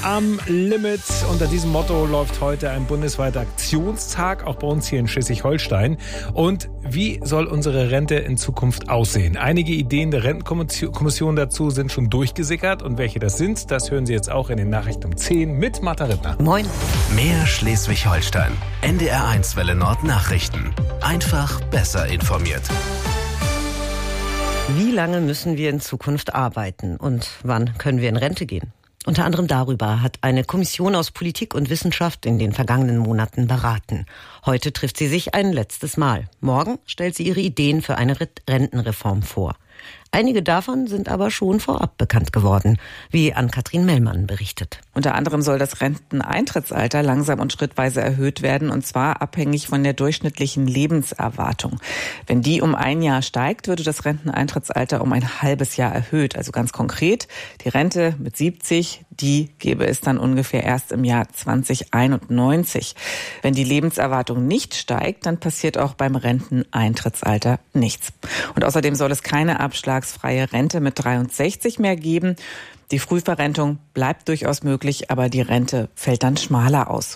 am Limit. Unter diesem Motto läuft heute ein bundesweiter Aktionstag, auch bei uns hier in Schleswig-Holstein. Und wie soll unsere Rente in Zukunft aussehen? Einige Ideen der Rentenkommission dazu sind schon durchgesickert. Und welche das sind, das hören Sie jetzt auch in den Nachrichten um 10 mit Martha Rittner. Moin. Mehr Schleswig-Holstein. NDR1 Welle Nord Nachrichten. Einfach besser informiert. Wie lange müssen wir in Zukunft arbeiten und wann können wir in Rente gehen? Unter anderem darüber hat eine Kommission aus Politik und Wissenschaft in den vergangenen Monaten beraten. Heute trifft sie sich ein letztes Mal. Morgen stellt sie ihre Ideen für eine Rentenreform vor. Einige davon sind aber schon vorab bekannt geworden, wie Ann-Kathrin Mellmann berichtet. Unter anderem soll das Renteneintrittsalter langsam und schrittweise erhöht werden, und zwar abhängig von der durchschnittlichen Lebenserwartung. Wenn die um 1 Jahr steigt, würde das Renteneintrittsalter um ein halbes Jahr erhöht. Also ganz konkret, die Rente mit 70, die gäbe es dann ungefähr erst im Jahr 2091. Wenn die Lebenserwartung nicht steigt, dann passiert auch beim Renteneintrittsalter nichts. Und außerdem soll es keine abschlagsfreie Rente mit 63 mehr geben. Die Frühverrentung bleibt durchaus möglich, aber die Rente fällt dann schmaler aus.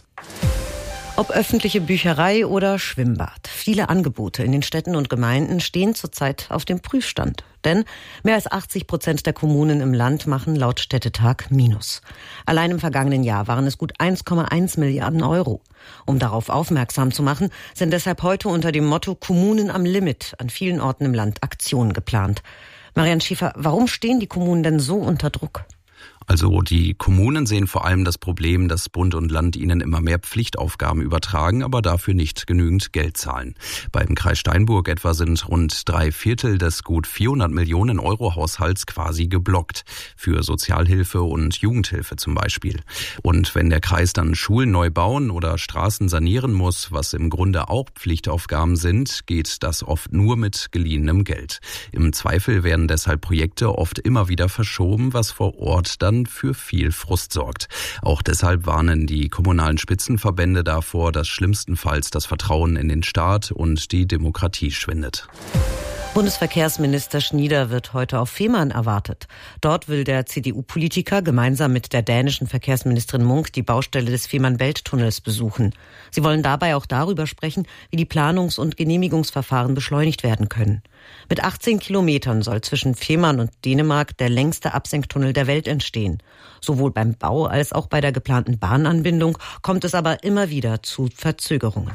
Ob öffentliche Bücherei oder Schwimmbad. Viele Angebote in den Städten und Gemeinden stehen zurzeit auf dem Prüfstand. Denn mehr als 80% der Kommunen im Land machen laut Städtetag Minus. Allein im vergangenen Jahr waren es gut 1,1 Milliarden Euro. Um darauf aufmerksam zu machen, sind deshalb heute unter dem Motto Kommunen am Limit an vielen Orten im Land Aktionen geplant. Marianne Schäfer, warum stehen die Kommunen denn so unter Druck? Also die Kommunen sehen vor allem das Problem, dass Bund und Land ihnen immer mehr Pflichtaufgaben übertragen, aber dafür nicht genügend Geld zahlen. Beim Kreis Steinburg etwa sind rund 3/4 des gut 400 Millionen Euro Haushalts quasi geblockt. Für Sozialhilfe und Jugendhilfe zum Beispiel. Und wenn der Kreis dann Schulen neu bauen oder Straßen sanieren muss, was im Grunde auch Pflichtaufgaben sind, geht das oft nur mit geliehenem Geld. Im Zweifel werden deshalb Projekte oft immer wieder verschoben, was vor Ort dann für viel Frust sorgt. Auch deshalb warnen die kommunalen Spitzenverbände davor, dass schlimmstenfalls das Vertrauen in den Staat und die Demokratie schwindet. Bundesverkehrsminister Schnieder wird heute auf Fehmarn erwartet. Dort will der CDU-Politiker gemeinsam mit der dänischen Verkehrsministerin Munk die Baustelle des Fehmarn-Belt-Tunnels besuchen. Sie wollen dabei auch darüber sprechen, wie die Planungs- und Genehmigungsverfahren beschleunigt werden können. Mit 18 Kilometern soll zwischen Fehmarn und Dänemark der längste Absenktunnel der Welt entstehen. Sowohl beim Bau als auch bei der geplanten Bahnanbindung kommt es aber immer wieder zu Verzögerungen.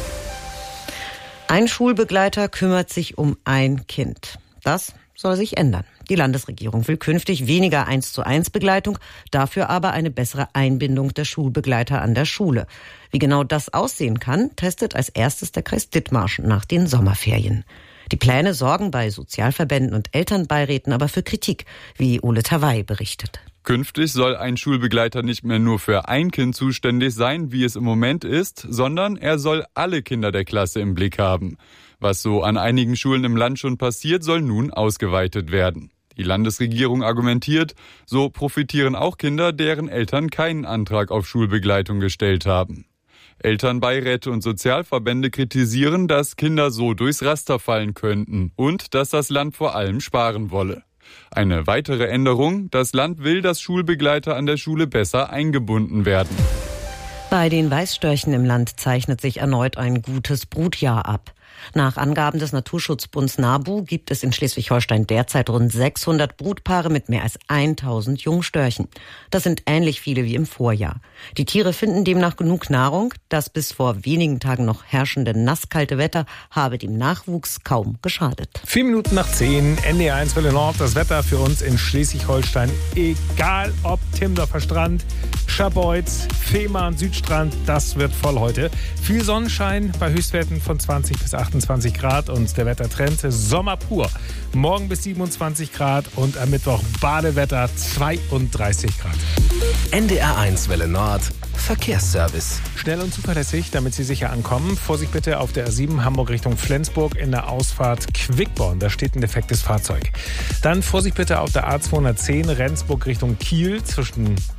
Ein Schulbegleiter kümmert sich um ein Kind. Das soll sich ändern. Die Landesregierung will künftig weniger 1:1 Begleitung, dafür aber eine bessere Einbindung der Schulbegleiter an der Schule. Wie genau das aussehen kann, testet als erstes der Kreis Dithmarschen nach den Sommerferien. Die Pläne sorgen bei Sozialverbänden und Elternbeiräten aber für Kritik, wie Ole Tawai berichtet. Künftig soll ein Schulbegleiter nicht mehr nur für ein Kind zuständig sein, wie es im Moment ist, sondern er soll alle Kinder der Klasse im Blick haben. Was so an einigen Schulen im Land schon passiert, soll nun ausgeweitet werden. Die Landesregierung argumentiert, so profitieren auch Kinder, deren Eltern keinen Antrag auf Schulbegleitung gestellt haben. Elternbeiräte und Sozialverbände kritisieren, dass Kinder so durchs Raster fallen könnten und dass das Land vor allem sparen wolle. Eine weitere Änderung: Das Land will, dass Schulbegleiter an der Schule besser eingebunden werden. Bei den Weißstörchen im Land zeichnet sich erneut ein gutes Brutjahr ab. Nach Angaben des Naturschutzbunds NABU gibt es in Schleswig-Holstein derzeit rund 600 Brutpaare mit mehr als 1000 Jungstörchen. Das sind ähnlich viele wie im Vorjahr. Die Tiere finden demnach genug Nahrung. Das bis vor wenigen Tagen noch herrschende nasskalte Wetter habe dem Nachwuchs kaum geschadet. 4 Minuten nach 10, NDR1 Welle Nord, das Wetter für uns in Schleswig-Holstein. Egal ob Timdorfer Strand, Scharbeutz, Fehmarn, Südstrand, das wird voll heute. Viel Sonnenschein bei Höchstwerten von 20 bis 28 Grad und der Wettertrend Sommer pur. Morgen bis 27 Grad und am Mittwoch Badewetter 32 Grad. NDR1 Welle Nord Verkehrsservice. Schnell und zuverlässig, damit Sie sicher ankommen. Vorsicht bitte auf der A7 Hamburg Richtung Flensburg in der Ausfahrt Quickborn. Da steht ein defektes Fahrzeug. Dann Vorsicht bitte auf der A210 Rendsburg Richtung Kiel zwischen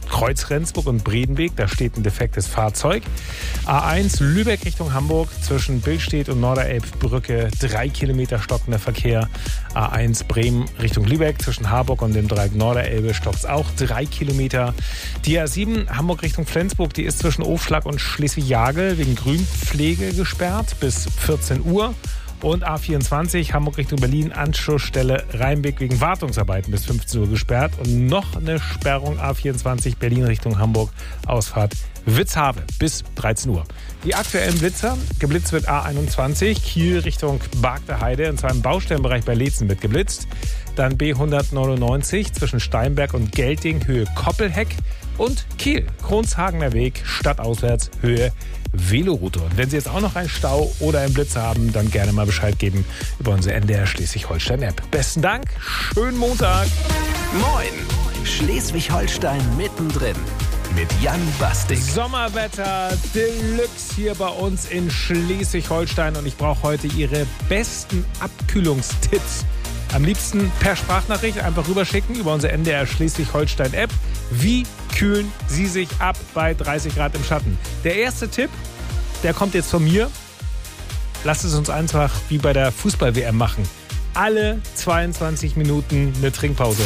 Kreuz Rendsburg und Bredenweg, da steht ein defektes Fahrzeug. A1 Lübeck Richtung Hamburg zwischen Billstedt und Norderelbbrücke 3 Kilometer stockender Verkehr. A1 Bremen Richtung Lübeck zwischen Harburg und dem Dreieck Norderelbe stockt auch 3 Kilometer. Die A7 Hamburg Richtung Flensburg, die ist zwischen Ofschlag und Schleswig-Jagel wegen Grünpflege gesperrt bis 14 Uhr. Und A24 Hamburg Richtung Berlin, Anschlussstelle Rheinbeck wegen Wartungsarbeiten bis 15 Uhr gesperrt. Und noch eine Sperrung A24 Berlin Richtung Hamburg, Ausfahrt Witzhafe bis 13 Uhr. Die aktuellen Blitzer, geblitzt wird A21 Kiel Richtung Barg der Heide, und zwar im Baustellenbereich bei Leetzen wird geblitzt. Dann B199 zwischen Steinberg und Gelting, Höhe Koppelheck. Und Kiel, Kronshagener Weg, stadtauswärts, Höhe Veloroute. Und wenn Sie jetzt auch noch einen Stau oder einen Blitz haben, dann gerne mal Bescheid geben über unsere NDR Schleswig-Holstein-App. Besten Dank, schönen Montag. Moin, Schleswig-Holstein mittendrin mit Jan Bastik. Sommerwetter Deluxe hier bei uns in Schleswig-Holstein und ich brauche heute Ihre besten Abkühlungstipps. Am liebsten per Sprachnachricht einfach rüberschicken über unsere NDR Schleswig-Holstein-App. Wie kühlen Sie sich ab bei 30 Grad im Schatten? Der erste Tipp, der kommt jetzt von mir. Lasst es uns einfach wie bei der Fußball-WM machen. Alle 22 Minuten eine Trinkpause.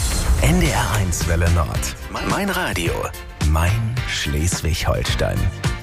NDR 1 Welle Nord. Mein Radio. Mein Schleswig-Holstein.